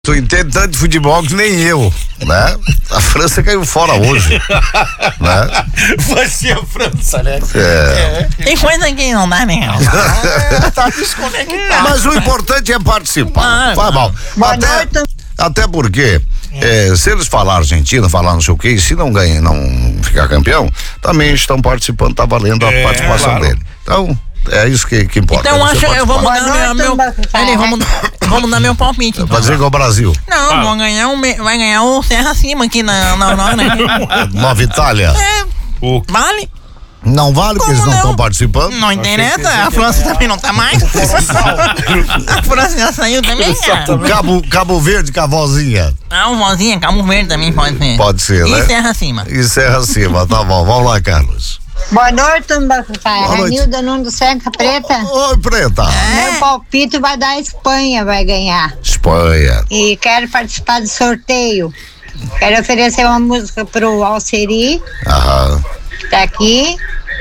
Tu entende tanto de futebol que nem eu, né? A França caiu fora hoje, né? Vai ser a França, né? Tem coisa que não dá, né? Tá desconectado. Mas o importante é participar. Vai mal. Até porque, se eles falar Argentina, falar não sei o que, se não ganha, não ficar campeão, também estão participando, tá valendo a participação dele. Então, é isso que importa. Então eu vou mudar meu, meu palpite. Então. Vai dizer igual o Brasil. Não, vai ganhar o Serra Acima aqui na né? Nova Itália. Vale? Não vale, porque eles não estão participando. Não interessa, a França também não tá mais. A França já saiu também, cara. Cabo Verde com a vozinha. Vozinha, Cabo Verde também pode ser. Pode ser, né? E Serra Acima. E Serra Acima, tá bom. Vamos lá, Carlos. Boa noite, Ranilda Nunes Seca Preta. Oi, Preta. Meu palpite vai dar Espanha, vai ganhar. Espanha. E quero participar do sorteio. Quero oferecer uma música pro Alceri, que tá aqui.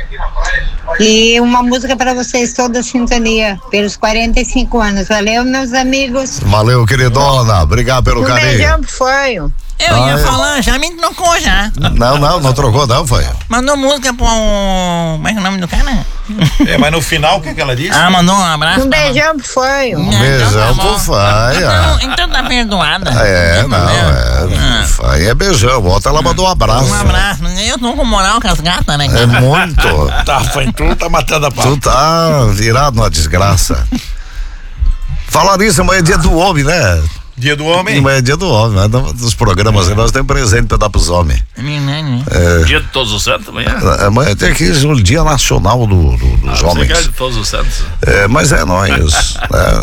E uma música para vocês, toda a sintonia, pelos 45 anos. Valeu, meus amigos. Valeu, queridona. Obrigado pelo carinho. Beijão pro Fanho. Eu ia falar, já me trocou já. Não trocou não, foi. Mandou música pro... Como é que é o nome do cara? Mas no final, o que ela disse? Mandou um abraço. Um beijão pro Fanho. Um beijão pro Fanho. Então tá perdoada. Fanho é beijão. Outra ela mandou um abraço. Um abraço. Eu tô com moral com as gatas, né? É muito. Fanho, tu tá matando a pau. Tu tá virado numa desgraça. Falar nisso, amanhã é dia do homem, né? Dia do homem? Amanhã é dia do homem, né? Nos programas aí nós temos presente pra dar pros homens. Dia de Todos os Santos amanhã? Amanhã tem aqui o Dia Nacional dos Homens. Dia de Todos os Santos. Mas é nóis.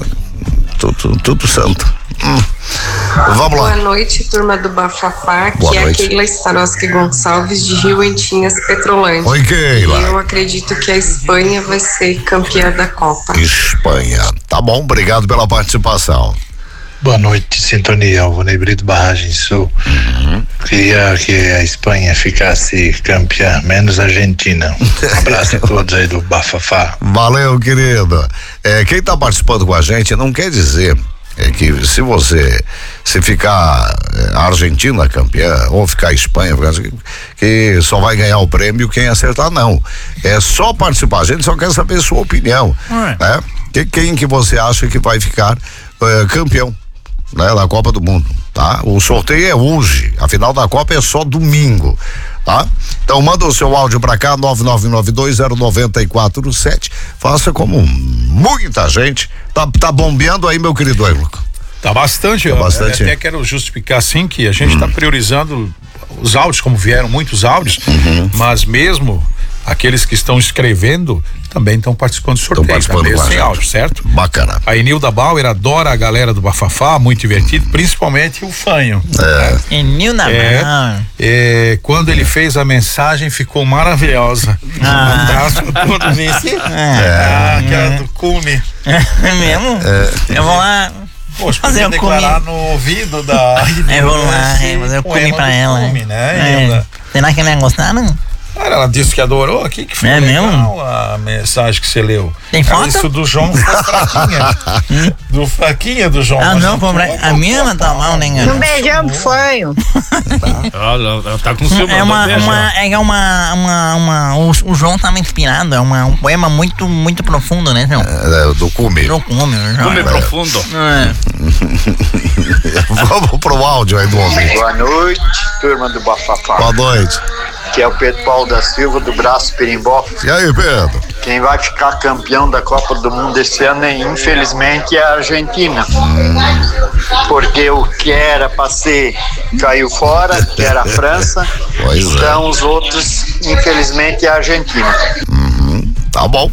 Tudo santo. Vamos lá. Boa noite, turma do Bafafá. Aqui é a Keila Staroski Gonçalves, de Rio Antinhas, Petrolândia. Oi, Keila. E eu acredito que a Espanha vai ser campeã da Copa. Espanha. Tá bom, obrigado pela participação. Boa noite, Sintonia, Alvonei Brito, Barragem Sul. Queria que a Espanha ficasse campeã, menos a Argentina. Um abraço a todos aí do Bafafá. Valeu, querido. Quem tá participando com a gente não quer dizer que se ficar a Argentina campeã ou ficar a Espanha, que só vai ganhar o prêmio quem acertar, não. É só participar, a gente só quer saber sua opinião, né? Quem que você acha que vai ficar campeão, né, da Copa do Mundo, tá? O sorteio é hoje, a final da Copa é só domingo, tá? Então manda o seu áudio pra cá, 999209447, faça como muita gente, tá bombeando aí, meu querido Eurico. Tá bastante. Eu até quero justificar assim que a gente tá priorizando os áudios, como vieram muitos áudios, mas mesmo aqueles que estão escrevendo também estão participando do sorteio, sem áudio, certo? Bacana. A Enilda Bauer adora a galera do Bafafá, muito divertido, principalmente o Fanho. Enilda Bauer. Quando ele fez a mensagem, ficou maravilhosa. Um abraço pra todos esses. Aquela do Cume. É mesmo? Eu vou lá. Poxa, fazer o declarar no ouvido da... Eu vou lá, fazer o Cume pra ela. Né, será que ela ia gostar, não? Ela disse que adorou aqui, que foi legal mesmo? A mensagem que você leu. Tem foto? Isso do João foi fraquinha. Do fraquinha do João. A minha tá mal, né? Um beijão pro Fanho. Ela tá com ciúme. O João tá me inspirado, é um poema muito, muito profundo, né, João? Do Cume. Cume profundo. Vamos pro áudio aí do homem. Boa noite, turma do Bafafá. Boa noite. Que é o Pedro Paulo da Silva, do Braço Perimbó. E aí, Pedro? Quem vai ficar campeão da Copa do Mundo esse ano, infelizmente, é a Argentina. Porque o que era pra ser caiu fora, que era a França. Então os outros, infelizmente, é a Argentina. Tá bom.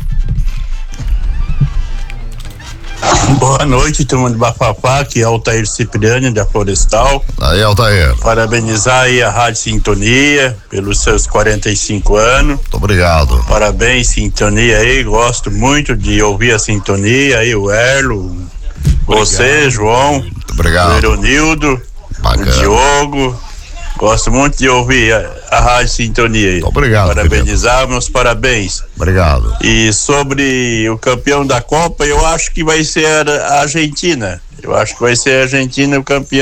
Boa noite, turma do Bafafá, aqui é Altair Cipriani, da Florestal. Aí, Altair. Parabenizar aí a Rádio Sintonia pelos seus 45 anos. Muito obrigado. Parabéns, Sintonia aí, gosto muito de ouvir a Sintonia aí, o Erlo, você, João. Muito obrigado. O Eronildo, o Diogo. Gosto muito de ouvir a Rádio Sintonia aí. Obrigado. Parabenizar, meus parabéns. Obrigado. E sobre o campeão da Copa, eu acho que vai ser a Argentina. Eu acho que vai ser a Argentina o campeão.